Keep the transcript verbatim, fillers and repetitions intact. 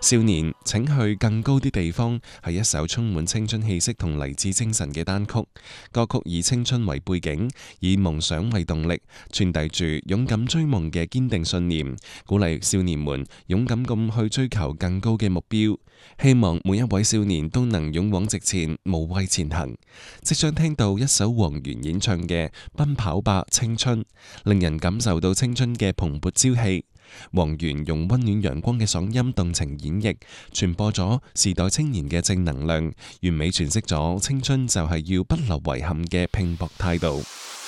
少年，請去更高啲地方係一首充滿青春氣息同勵志精神嘅單曲。歌曲以青春為背景，以夢想為動力，傳遞住勇敢追夢嘅堅定信念，鼓勵少年們勇敢咁去追求更高嘅目標。希望每一位少年都能勇往直前，無畏前行。即將聽到一首黃源演唱嘅《奔跑吧青春》，令人感受到青春嘅蓬勃朝氣。黃源用溫暖陽光嘅嗓音動情演繹，傳播咗時代青年嘅正能量，完美詮釋咗青春就係要不留遺憾嘅拼搏態度。